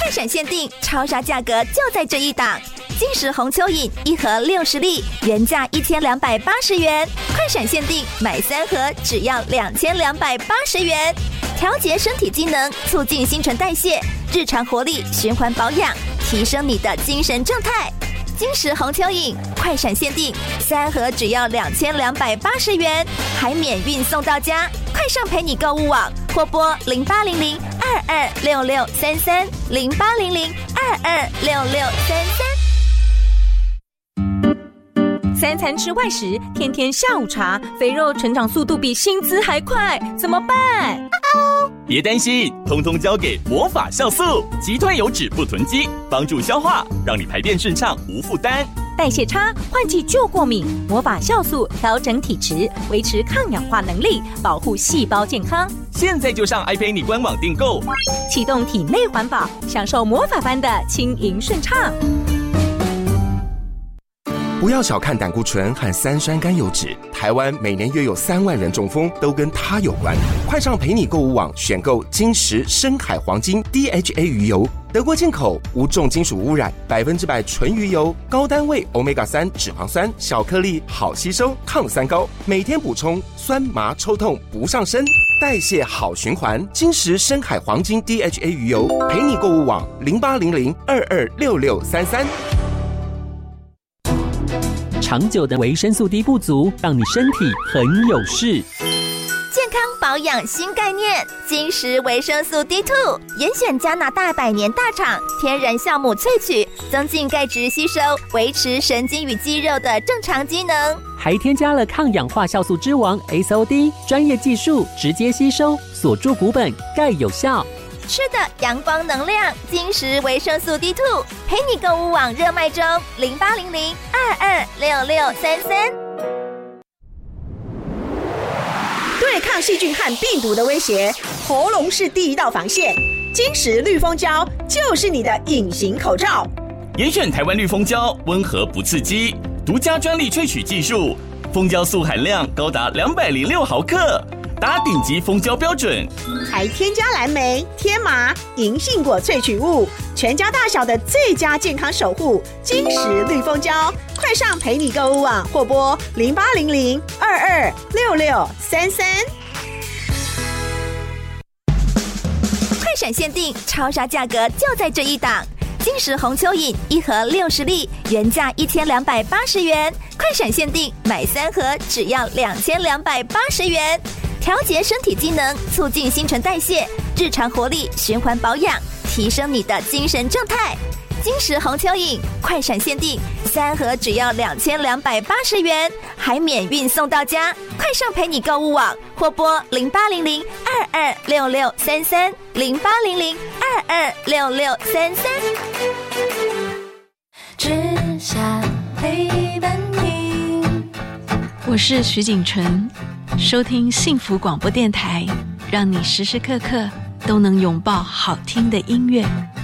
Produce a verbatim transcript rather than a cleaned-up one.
快闪限定，超杀价格就在这一档。金石红蚯蚓一盒六十粒，原价一千两百八十元，快闪限定买三盒只要两千两百八十元。调节身体机能，促进新陈代谢，日常活力，循环保养，提升你的精神状态。金石红蚯蚓快闪限定三盒只要两千两百八十元，还免运送到家。快上陪你购物网或拨零八零零二二六六三三零八零零二二六六三三。 三餐吃外食，天天下午茶，肥肉成长速度比薪资还快，怎么办？ 别担心，通通交给魔法酵素，击退油脂不囤积，帮助消化，让你排便顺畅无负担。 代谢差，换季就过敏，魔法酵素调整体质，维持抗氧化能力，保护细胞健康。 现在就上爱陪你官网订购， 启动体内环保，享受魔法般的轻盈顺畅。 不要小看胆固醇和三酸甘油酯，台湾每年约有三万人中风，都跟它有关。快上陪你购物网选购金石深海黄金 D H A 鱼油，德国进口，无重金属污染，百分之百纯鱼油，高单位 欧米伽三 脂肪酸，小颗粒，好吸收，抗三高，每天补充，酸麻抽痛不上身，代谢好循环。金石深海黄金 D H A 鱼油，陪你购物网零八零零二二六六三三。 长久的维生素 D 不足，让你身体很有事。 健康保养新概念，金石维生素 D 二 严选加拿大百年大厂天然酵母萃取，增进钙质吸收，维持神经与肌肉的正常机能， 还添加了抗氧化酵素之王 S O D， 专业技术，直接吸收，锁住骨本，钙有效。 吃的阳光能量，金石维生素 D 二 陪你购物网热卖中，零八零零二二六六三三。 对抗细菌和病毒的威胁，喉咙是第一道防线。金石绿蜂胶就是你的隐形口罩。 严选台湾绿蜂胶，温和不刺激，独家专利萃取技术，蜂胶素含量高达两百零六毫克。达顶级蜂胶标准， 还添加蓝莓、天麻、银杏果萃取物，全家大小的最佳健康守护。金石绿蜂胶，快上陪你购物网或拨零八零零二二六六三三。 快闪限定，超杀价格就在这一档。金石红蚯蚓一盒六十粒，原价一千两百八十元，快闪限定买三盒只要两千两百八十元。调节身体机能，促进新陈代谢，日常活力，循环保养，提升你的精神状态。金石红蚯蚓快闪限定三盒只要两千两百八十元，还免运送到家。快上陪你购物网或拨零八零零二二六六三三零八零零二二六六三三。 只想陪伴你。 我是徐锦纯。收听幸福广播电台，让你时时刻刻都能拥抱好听的音乐。